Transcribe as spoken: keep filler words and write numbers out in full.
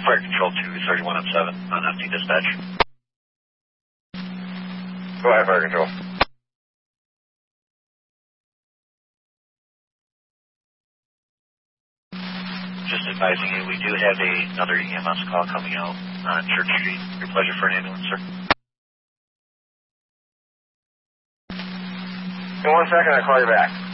Fire Control two thirty-one up seven on F T dispatch. Go ahead, Fire Control. Just advising you, we do have a, another E M S call coming out on Church Street. Your pleasure for an ambulance, sir. In one second, I'll call you back.